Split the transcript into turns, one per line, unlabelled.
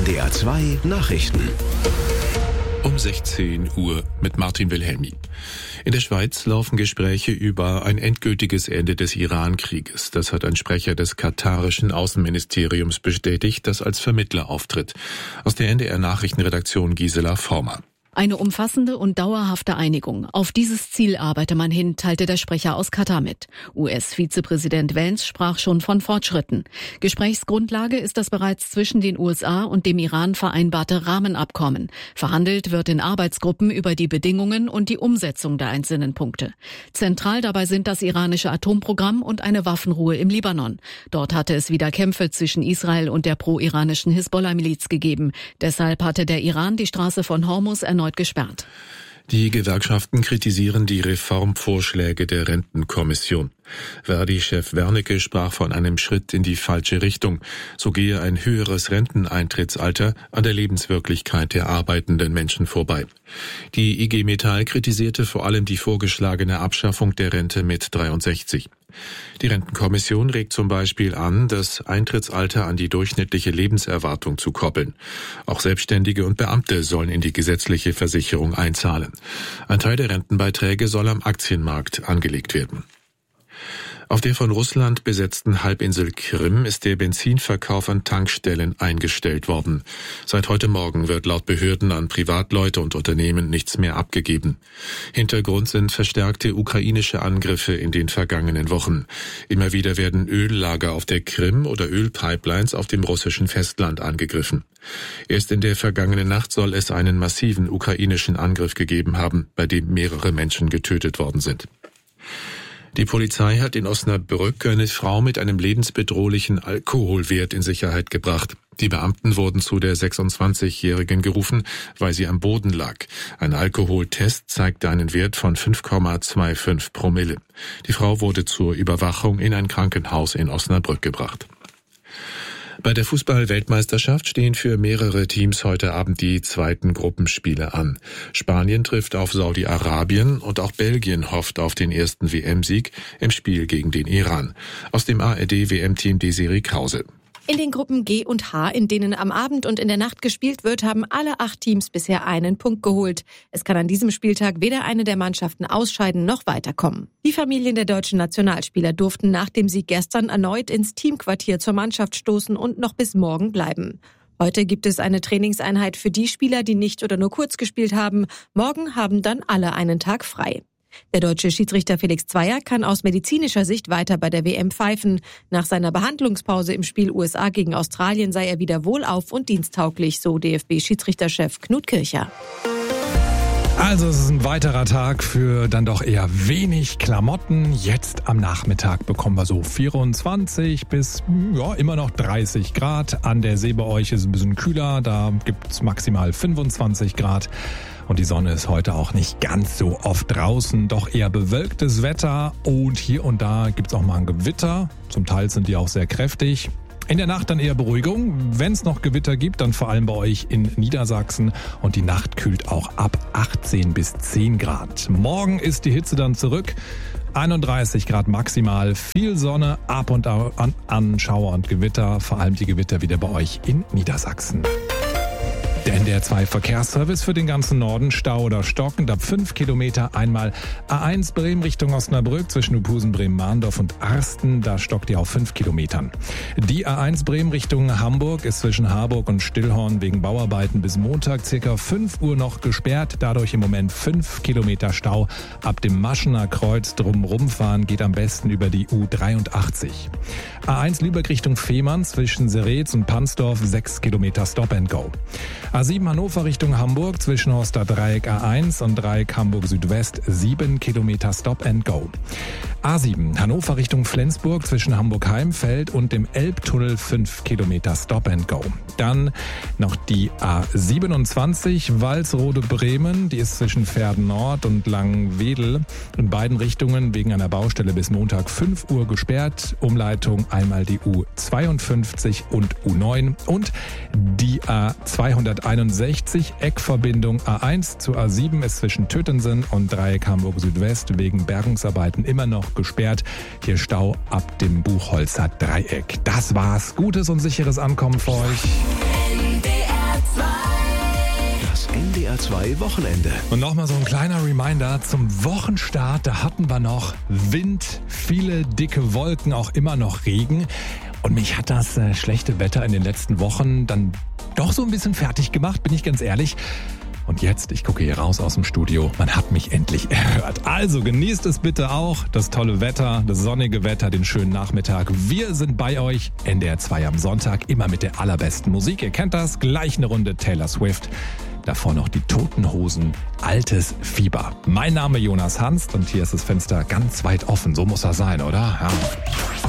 NDR 2 Nachrichten.
Um 16 Uhr mit Martin Wilhelmi. In der Schweiz laufen Gespräche über ein endgültiges Ende des Iran-Krieges. Das hat ein Sprecher des katarischen Außenministeriums bestätigt, das als Vermittler auftritt. Aus der NDR Nachrichtenredaktion Gisela Former.
Eine umfassende und dauerhafte Einigung. Auf dieses Ziel arbeite man hin, teilte der Sprecher aus Katar mit. US-Vizepräsident Vance sprach schon von Fortschritten. Gesprächsgrundlage ist das bereits zwischen den USA und dem Iran vereinbarte Rahmenabkommen. Verhandelt wird in Arbeitsgruppen über die Bedingungen und die Umsetzung der einzelnen Punkte. Zentral dabei sind das iranische Atomprogramm und eine Waffenruhe im Libanon. Dort hatte es wieder Kämpfe zwischen Israel und der pro-iranischen Hisbollah-Miliz gegeben. Deshalb hatte der Iran die Straße von Hormuz erneut gesperrt.
Die Gewerkschaften kritisieren die Reformvorschläge der Rentenkommission. Verdi-Chef Wernicke sprach von einem Schritt in die falsche Richtung. So gehe ein höheres Renteneintrittsalter an der Lebenswirklichkeit der arbeitenden Menschen vorbei. Die IG Metall kritisierte vor allem die vorgeschlagene Abschaffung der Rente mit 63. Die Rentenkommission regt zum Beispiel an, das Eintrittsalter an die durchschnittliche Lebenserwartung zu koppeln. Auch Selbstständige und Beamte sollen in die gesetzliche Versicherung einzahlen. Ein Teil der Rentenbeiträge soll am Aktienmarkt angelegt werden. Auf der von Russland besetzten Halbinsel Krim ist der Benzinverkauf an Tankstellen eingestellt worden. Seit heute Morgen wird laut Behörden an Privatleute und Unternehmen nichts mehr abgegeben. Hintergrund sind verstärkte ukrainische Angriffe in den vergangenen Wochen. Immer wieder werden Öllager auf der Krim oder Ölpipelines auf dem russischen Festland angegriffen. Erst in der vergangenen Nacht soll es einen massiven ukrainischen Angriff gegeben haben, bei dem mehrere Menschen getötet worden sind. Die Polizei hat in Osnabrück eine Frau mit einem lebensbedrohlichen Alkoholwert in Sicherheit gebracht. Die Beamten wurden zu der 26-Jährigen gerufen, weil sie am Boden lag. Ein Alkoholtest zeigte einen Wert von 5,25 Promille. Die Frau wurde zur Überwachung in ein Krankenhaus in Osnabrück gebracht. Bei der Fußball-Weltmeisterschaft stehen für mehrere Teams heute Abend die zweiten Gruppenspiele an. Spanien trifft auf Saudi-Arabien und auch Belgien hofft auf den ersten WM-Sieg im Spiel gegen den Iran. Aus dem ARD-WM-Team Desiree Krause.
In den Gruppen G und H, in denen am Abend und in der Nacht gespielt wird, haben alle 8 Teams bisher einen Punkt geholt. Es kann an diesem Spieltag weder eine der Mannschaften ausscheiden noch weiterkommen. Die Familien der deutschen Nationalspieler durften nach dem Sieg gestern erneut ins Teamquartier zur Mannschaft stoßen und noch bis morgen bleiben. Heute gibt es eine Trainingseinheit für die Spieler, die nicht oder nur kurz gespielt haben. Morgen haben dann alle einen Tag frei. Der deutsche Schiedsrichter Felix Zweier kann aus medizinischer Sicht weiter bei der WM pfeifen. Nach seiner Behandlungspause im Spiel USA gegen Australien sei er wieder wohlauf und diensttauglich, so DFB-Schiedsrichterchef Knut Kircher.
Also es ist ein weiterer Tag für dann doch eher wenig Klamotten. Jetzt am Nachmittag bekommen wir so 24 bis immer noch 30 Grad. An der See bei euch ist es ein bisschen kühler, da gibt es maximal 25 Grad. Und die Sonne ist heute auch nicht ganz so oft draußen, doch eher bewölktes Wetter. Und hier und da gibt es auch mal ein Gewitter. Zum Teil sind die auch sehr kräftig. In der Nacht dann eher Beruhigung. Wenn es noch Gewitter gibt, dann vor allem bei euch in Niedersachsen. Und die Nacht kühlt auch ab 18 bis 10 Grad. Morgen ist die Hitze dann zurück. 31 Grad maximal, viel Sonne, ab und an Schauer und Gewitter. Vor allem die Gewitter wieder bei euch in Niedersachsen. Der NDR 2 Verkehrsservice für den ganzen Norden, Stau oder stockend ab 5 Kilometer einmal A1 Bremen Richtung Osnabrück zwischen Uphusen, Bremen-Mahndorf und Arsten, da stockt ihr auf 5 Kilometern. Die A1 Bremen Richtung Hamburg ist zwischen Harburg und Stillhorn wegen Bauarbeiten bis Montag ca. 5 Uhr noch gesperrt, dadurch im Moment 5 Kilometer Stau. Ab dem Maschener Kreuz drum rumfahren geht am besten über die U83. A1 Lübeck Richtung Fehmarn zwischen Seretz und Pansdorf 6 Kilometer Stop and Go. A7 Hannover Richtung Hamburg zwischen Horster Dreieck A1 und Dreieck Hamburg Südwest 7 Kilometer Stop and Go. A7 Hannover Richtung Flensburg zwischen Hamburg-Heimfeld und dem Elbtunnel 5 Kilometer Stop and Go. Dann noch die A27 Walsrode-Bremen, die ist zwischen Verden Nord und Langwedel in beiden Richtungen wegen einer Baustelle bis Montag 5 Uhr gesperrt. Umleitung einmal die U52 und U9 und die A261 Eckverbindung A1 zu A7 ist zwischen Tötensen und Dreieck Hamburg Südwest wegen Bergungsarbeiten immer noch gesperrt. Hier Stau ab dem Buchholzer Dreieck. Das war's. Gutes und sicheres Ankommen für euch.
SWR 2 Wochenende.
Und nochmal so ein kleiner Reminder zum Wochenstart. Da hatten wir noch Wind, viele dicke Wolken, auch immer noch Regen. Und mich hat das schlechte Wetter in den letzten Wochen dann doch so ein bisschen fertig gemacht, bin ich ganz ehrlich. Und jetzt, ich gucke hier raus aus dem Studio, man hat mich endlich erhört. Also genießt es bitte auch, das tolle Wetter, das sonnige Wetter, den schönen Nachmittag. Wir sind bei euch, NDR 2 am Sonntag, immer mit der allerbesten Musik. Ihr kennt das, gleich eine Runde Taylor Swift. Davor noch die Toten Hosen, Altes Fieber. Mein Name Jonas Hanst und hier ist das Fenster ganz weit offen, so muss er sein, oder? Ja.